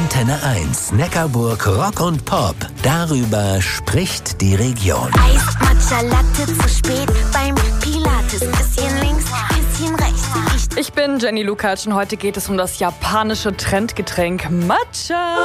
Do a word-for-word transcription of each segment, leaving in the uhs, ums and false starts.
Antenne eins, Neckarburg Rock und Pop. Darüber spricht die Region. Eis, Matcha, Latte, zu spät beim Pilates. Bisschen links, bisschen rechts. Ich, ich bin Jenny Lukacs und heute geht es um das japanische Trendgetränk Matcha.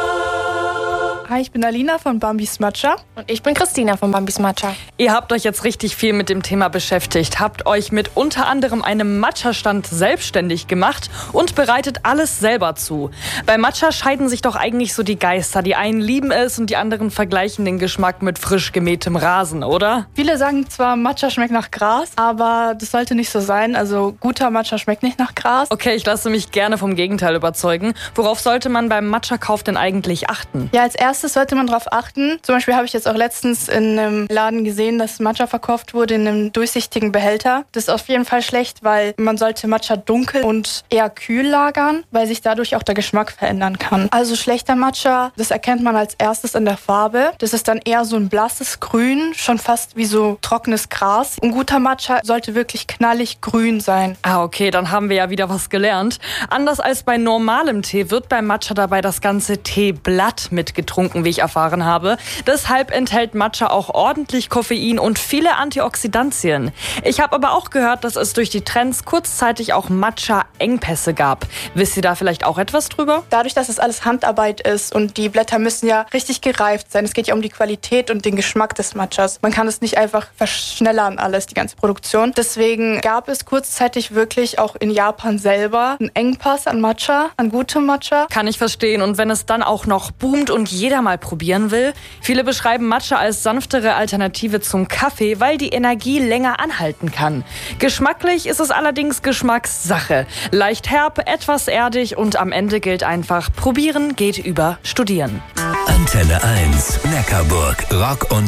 Hi, ich bin Alina von Bambis Matcha. Und ich bin Christina von Bambis Matcha. Ihr habt euch jetzt richtig viel mit dem Thema beschäftigt, habt euch mit unter anderem einem Matcha-Stand selbstständig gemacht und bereitet alles selber zu. Bei Matcha scheiden sich doch eigentlich so die Geister. Die einen lieben es und die anderen vergleichen den Geschmack mit frisch gemähtem Rasen, oder? Viele sagen zwar, Matcha schmeckt nach Gras, aber das sollte nicht so sein. Also guter Matcha schmeckt nicht nach Gras. Okay, ich lasse mich gerne vom Gegenteil überzeugen. Worauf sollte man beim Matcha-Kauf denn eigentlich achten? Ja, als erstes sollte man darauf achten. Zum Beispiel habe ich jetzt auch letztens in einem Laden gesehen, dass Matcha verkauft wurde in einem durchsichtigen Behälter. Das ist auf jeden Fall schlecht, weil man sollte Matcha dunkel und eher kühl lagern, weil sich dadurch auch der Geschmack verändern kann. Also schlechter Matcha, das erkennt man als erstes in der Farbe. Das ist dann eher so ein blasses Grün, schon fast wie so trockenes Gras. Ein guter Matcha sollte wirklich knallig grün sein. Ah, okay, dann haben wir ja wieder was gelernt. Anders als bei normalem Tee wird beim Matcha dabei das ganze Teeblatt mitgetrunken, wie ich erfahren habe. Deshalb enthält Matcha auch ordentlich Koffein und viele Antioxidantien. Ich habe aber auch gehört, dass es durch die Trends kurzzeitig auch Matcha-Engpässe gab. Wisst ihr da vielleicht auch etwas drüber? Dadurch, dass es alles Handarbeit ist und die Blätter müssen ja richtig gereift sein. Es geht ja um die Qualität und den Geschmack des Matchas. Man kann es nicht einfach verschnellern alles, die ganze Produktion. Deswegen gab es kurzzeitig wirklich auch in Japan selber einen Engpass an Matcha, an gutem Matcha. Kann ich verstehen. Und wenn es dann auch noch boomt und jeder mal probieren will. Viele beschreiben Matcha als sanftere Alternative zum Kaffee, weil die Energie länger anhalten kann. Geschmacklich ist es allerdings Geschmackssache. Leicht herb, etwas erdig und am Ende gilt einfach, probieren geht über studieren. Antenne eins, Neckarburg Rock und